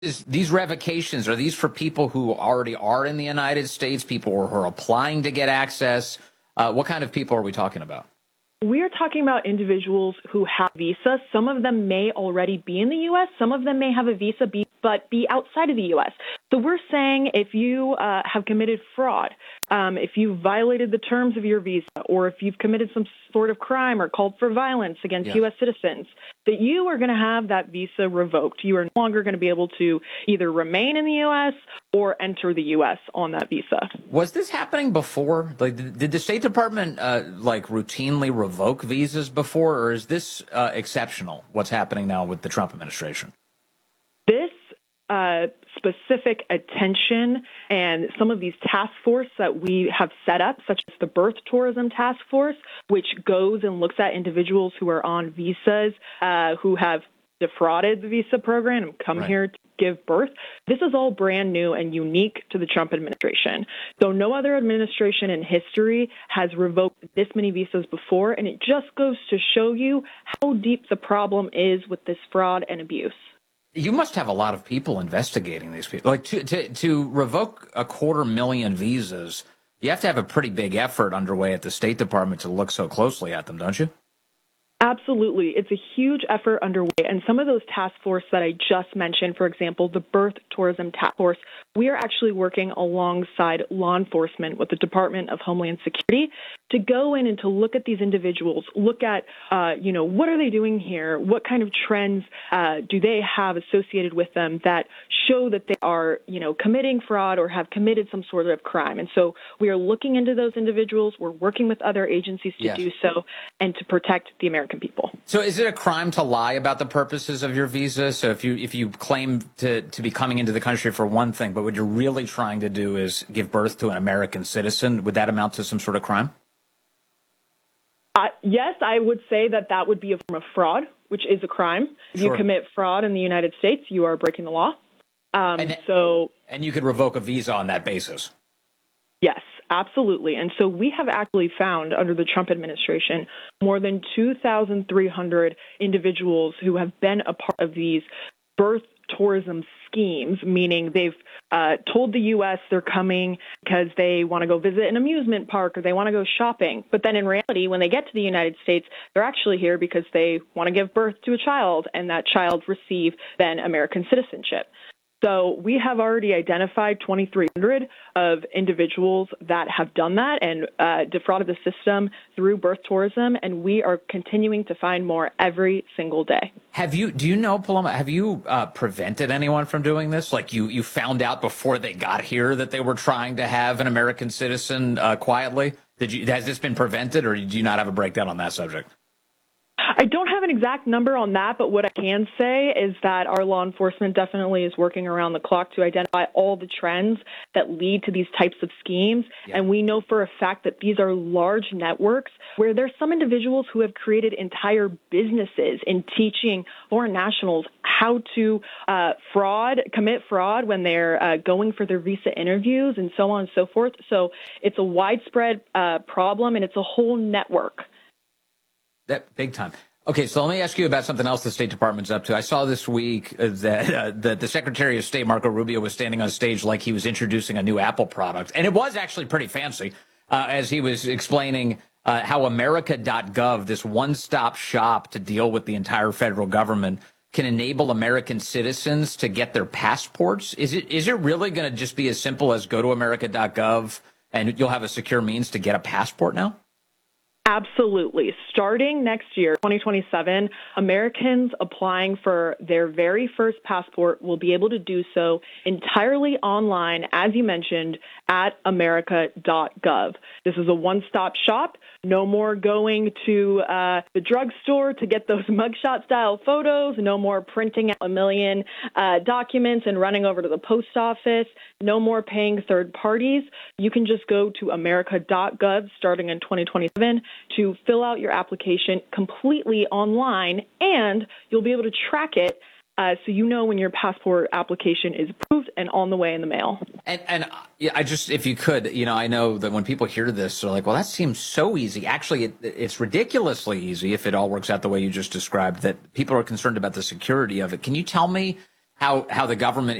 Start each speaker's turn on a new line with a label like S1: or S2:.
S1: these revocations, are these for people who already are in the United States, people who are applying to get access? What kind of people are we talking about?
S2: We are talking about individuals who have visas. Some of them may already be in the U.S. Some of them may have a visa but be outside of the U.S. So we're saying if you have committed fraud, if you violated the terms of your visa, or if you've committed some sort of crime or called for violence against U.S. citizens, that you are going to have that visa revoked. You are no longer going to be able to either remain in the U.S. or enter the U.S. on that visa.
S1: Was this happening before? Like, did the State Department routinely revoke visas before, or is this exceptional? What's happening now with the Trump administration?
S2: This specific attention and some of these task force that we have set up, such as the Birth Tourism Task Force, which goes and looks at individuals who are on visas, who have defrauded the visa program and come here to give birth. This is all brand new and unique to the Trump administration. So no other administration in history has revoked this many visas before, and it just goes to show you how deep the problem is with this fraud and abuse.
S1: You must have a lot of people investigating these people. Like, to revoke 250,000 visas, you have to have a pretty big effort underway at the State Department to look so closely at them, don't you?
S2: Absolutely. It's a huge effort underway. And some of those task force that I just mentioned, for example, the Birth Tourism Task Force, we are actually working alongside law enforcement with the Department of Homeland Security to go in and to look at these individuals, look at, what are they doing here? What kind of trends do they have associated with them that show that they are, committing fraud or have committed some sort of crime? And so we are looking into those individuals. We're working with other agencies to do so and to protect the American people.
S1: So is it a crime to lie about the purposes of your visa? So if you claim to be coming into the country for one thing, but what you're really trying to do is give birth to an American citizen, would that amount to some sort of crime?
S2: Yes, I would say that would be a form of fraud, which is a crime. If you commit fraud in the United States, you are breaking the law. And
S1: you could revoke a visa on that basis.
S2: Yes, absolutely. And so we have actually found under the Trump administration more than 2,300 individuals who have been a part of these birth tourism schemes, meaning they've told the U.S. they're coming because they want to go visit an amusement park or they want to go shopping. But then in reality, when they get to the United States, they're actually here because they want to give birth to a child, and that child receive then American citizenship. So we have already identified 2,300 of individuals that have done that and defrauded the system through birth tourism, and we are continuing to find more every single day.
S1: Do you know, Paloma, have you prevented anyone from doing this? Like you found out before they got here that they were trying to have an American citizen quietly? Has this been prevented, or do you not have a breakdown on that subject?
S2: I don't have an exact number on that, but what I can say is that our law enforcement definitely is working around the clock to identify all the trends that lead to these types of schemes. Yeah. And we know for a fact that these are large networks where there's some individuals who have created entire businesses in teaching foreign nationals how to commit fraud when they're going for their visa interviews and so on and so forth. So it's a widespread problem, and it's a whole network.
S1: That big time. Okay, so let me ask you about something else the State Department's up to. I saw this week that the Secretary of State, Marco Rubio, was standing on stage like he was introducing a new Apple product. And it was actually pretty fancy as he was explaining how America.gov, this one-stop shop to deal with the entire federal government, can enable American citizens to get their passports. Is it really going to just be as simple as go to America.gov and you'll have a secure means to get a passport now?
S2: Absolutely. Starting next year, 2027, Americans applying for their very first passport will be able to do so entirely online, as you mentioned, at America.gov. This is a one-stop shop. No more going to the drugstore to get those mugshot-style photos. No more printing out a million documents and running over to the post office. No more paying third parties. You can just go to America.gov starting in 2027 to fill out your application completely online, and you'll be able to track it so you know when your passport application is approved and on the way in the mail.
S1: And I just, if you could, I know that when people hear this, they're like, well, that seems so easy. Actually, it's ridiculously easy if it all works out the way you just described, that people are concerned about the security of it. Can you tell me how the government